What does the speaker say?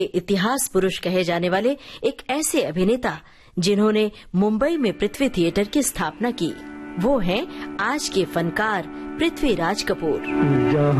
इतिहास पुरुष कहे जाने वाले एक ऐसे अभिनेता जिन्होंने मुंबई में पृथ्वी थिएटर की स्थापना की, वो हैं आज के फनकार पृथ्वीराज कपूर।